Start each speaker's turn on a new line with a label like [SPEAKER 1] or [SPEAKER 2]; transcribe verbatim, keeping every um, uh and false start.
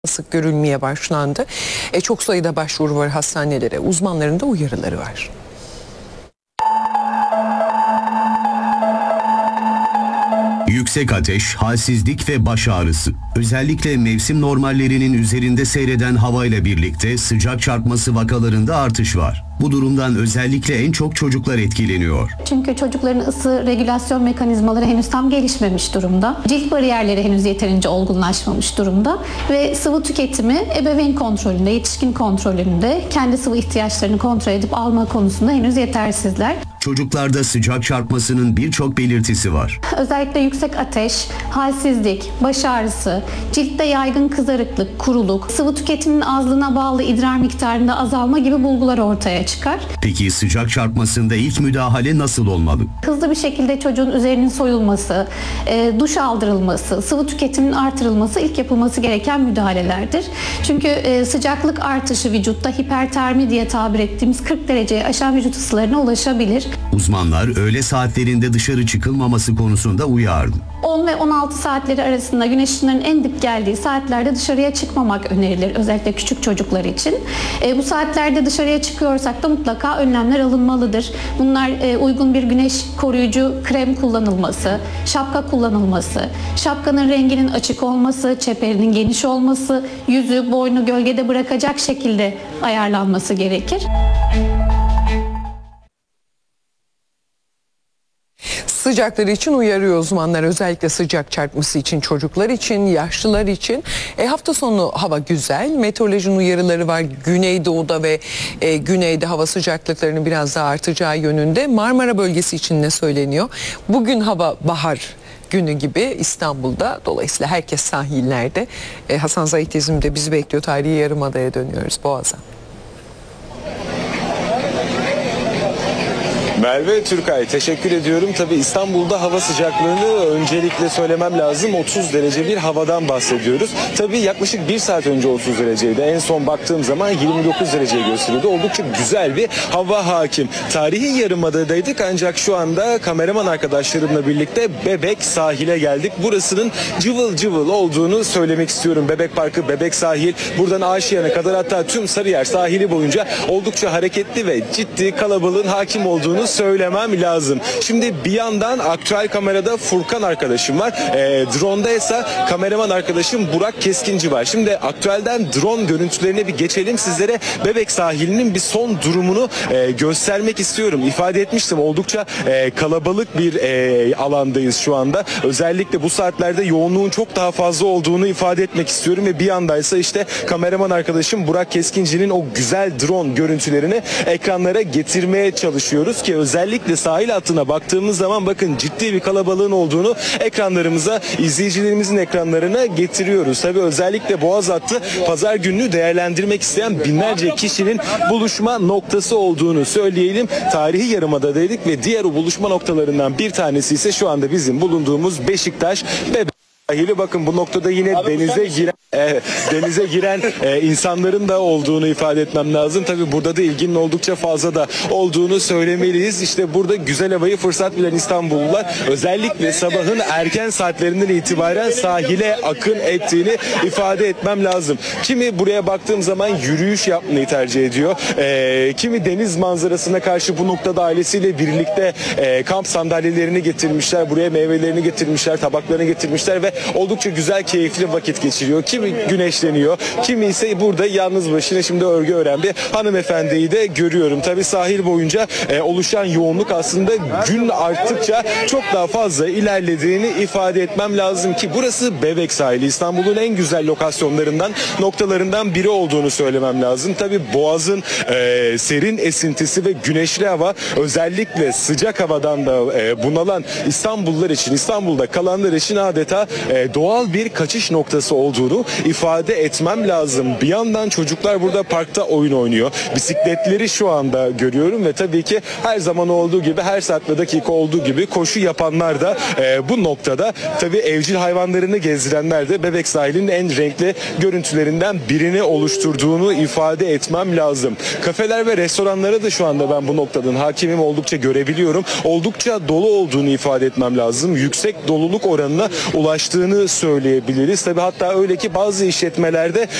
[SPEAKER 1] sık görülmeye başlandı. E, çok sayıda başvuru var hastanelere. Uzmanların da uyarıları var.
[SPEAKER 2] Yüksek ateş, halsizlik ve baş ağrısı. Özellikle mevsim normallerinin üzerinde seyreden havayla birlikte sıcak çarpması vakalarında artış var. Bu durumdan özellikle en çok çocuklar etkileniyor.
[SPEAKER 3] Çünkü çocukların ısı regülasyon mekanizmaları henüz tam gelişmemiş durumda. Cilt bariyerleri henüz yeterince olgunlaşmamış durumda ve sıvı tüketimi ebeveyn kontrolünde, yetişkin kontrolünde kendi sıvı ihtiyaçlarını kontrol edip alma konusunda henüz yetersizler.
[SPEAKER 2] Çocuklarda sıcak çarpmasının birçok belirtisi var.
[SPEAKER 3] Özellikle yüksek ateş, halsizlik, baş ağrısı, ciltte yaygın kızarıklık, kuruluk, sıvı tüketiminin azlığına bağlı idrar miktarında azalma gibi bulgular ortaya çıkar.
[SPEAKER 2] Peki sıcak çarpmasında ilk müdahale nasıl olmalı?
[SPEAKER 3] Hızlı bir şekilde çocuğun üzerinin soyulması, e, duş aldırılması, sıvı tüketiminin artırılması ilk yapılması gereken müdahalelerdir. Çünkü e, sıcaklık artışı vücutta hipertermi diye tabir ettiğimiz kırk dereceye aşan vücut ısılarına ulaşabilir.
[SPEAKER 2] Uzmanlar öğle saatlerinde dışarı çıkılmaması konusunda uyardı.
[SPEAKER 3] on ve on altı saatleri arasında güneş ışınlarının en dip geldiği saatlerde dışarıya çıkmamak önerilir. Özellikle küçük çocuklar için. E, bu saatlerde dışarıya çıkıyorsak da mutlaka önlemler alınmalıdır. Bunlar e, uygun bir güneş koruyucu krem kullanılması, şapka kullanılması, şapkanın renginin açık olması, çeperinin geniş olması, yüzü, boynu gölgede bırakacak şekilde ayarlanması gerekir.
[SPEAKER 1] Sıcakları için uyarıyor uzmanlar, özellikle sıcak çarpması için, çocuklar için, yaşlılar için. E, hafta sonu hava güzel, meteorolojinin uyarıları var. Güneydoğu'da ve e, güneyde hava sıcaklıklarının biraz daha artacağı yönünde. Marmara bölgesi için ne söyleniyor? Bugün hava bahar günü gibi İstanbul'da, dolayısıyla herkes sahillerde. E, Hasan Zahit İzmir de bizi bekliyor. Tarihi Yarımada'ya dönüyoruz, Boğaz'a.
[SPEAKER 4] Merve Türkay, teşekkür ediyorum. Tabii İstanbul'da hava sıcaklığını öncelikle söylemem lazım. otuz derece bir havadan bahsediyoruz. Tabii yaklaşık bir saat önce otuz dereceydi. En son baktığım zaman yirmi dokuz dereceyi gösteriyordu. Oldukça güzel bir hava hakim. Tarihi Yarımada'daydık ancak şu anda kameraman arkadaşlarımla birlikte Bebek sahile geldik. Burasının cıvıl cıvıl olduğunu söylemek istiyorum. Bebek Parkı, Bebek sahil, buradan Aşiyan'a kadar, hatta tüm Sarıyer sahili boyunca oldukça hareketli ve ciddi kalabalığın hakim olduğunu söylemem lazım. Şimdi bir yandan aktüel kamerada Furkan arkadaşım var. E, drone'da ise kameraman arkadaşım Burak Keskinci var. Şimdi aktüelden drone görüntülerine bir geçelim. Sizlere Bebek sahilinin bir son durumunu e, göstermek istiyorum. İfade etmiştim, oldukça e, kalabalık bir e, alandayız şu anda. Özellikle bu saatlerde yoğunluğun çok daha fazla olduğunu ifade etmek istiyorum ve bir yandaysa işte kameraman arkadaşım Burak Keskinci'nin o güzel drone görüntülerini ekranlara getirmeye çalışıyoruz ki özellikle sahil hattına baktığımız zaman bakın ciddi bir kalabalığın olduğunu ekranlarımıza, izleyicilerimizin ekranlarına getiriyoruz. Tabii özellikle Boğaz hattı pazar gününü değerlendirmek isteyen binlerce kişinin buluşma noktası olduğunu söyleyelim. Tarihi Yarımada'daydık ve diğer o buluşma noktalarından bir tanesi ise şu anda bizim bulunduğumuz Beşiktaş Bebek sahili. Bakın bu noktada yine Abi, denize giren e, denize giren e, insanların da olduğunu ifade etmem lazım. Tabii burada da ilginin oldukça fazla da olduğunu söylemeliyiz. İşte burada güzel havayı fırsat bilen İstanbullular özellikle sabahın erken saatlerinden itibaren sahile akın ettiğini ifade etmem lazım. Kimi buraya baktığım zaman yürüyüş yapmayı tercih ediyor. E, kimi deniz manzarasına karşı bu noktada ailesiyle birlikte e, kamp sandalyelerini getirmişler. Buraya meyvelerini getirmişler, tabaklarını getirmişler ve oldukça güzel, keyifli vakit geçiriyor. Kimi güneşleniyor, kimi ise burada yalnız başına şimdi örgü ören bir hanımefendiyi de görüyorum. Tabii sahil boyunca e, oluşan yoğunluk aslında gün arttıkça çok daha fazla ilerlediğini ifade etmem lazım ki burası Bebek sahili. İstanbul'un en güzel lokasyonlarından, noktalarından biri olduğunu söylemem lazım. Tabii Boğaz'ın e, serin esintisi ve güneşli hava, özellikle sıcak havadan da e, bunalan İstanbullular için, İstanbul'da kalanlar için adeta e, doğal bir kaçış noktası olduğunu ifade etmem lazım. Bir yandan çocuklar burada parkta oyun oynuyor. Bisikletleri şu anda görüyorum ve tabii ki her zaman olduğu gibi, her saat ve dakika olduğu gibi koşu yapanlar da e, bu noktada. Tabii evcil hayvanlarını gezdirenler de Bebek sahilinin en renkli görüntülerinden birini oluşturduğunu ifade etmem lazım. Kafeler ve restoranlara da şu anda ben bu noktadan hakimim, oldukça görebiliyorum. Oldukça dolu olduğunu ifade etmem lazım. Yüksek doluluk oranına ulaştı arttığını söyleyebiliriz. Tabii hatta öyle ki bazı işletmelerde